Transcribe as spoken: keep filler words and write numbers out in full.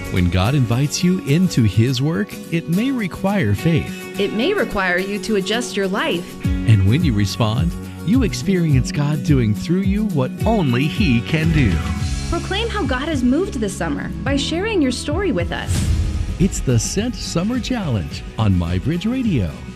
When God invites you into His work, it may require faith. It may require you to adjust your life. And when you respond, you experience God doing through you what only He can do. Proclaim how God has moved this summer by sharing your story with us. It's the Sent Summer Challenge on MyBridge Radio.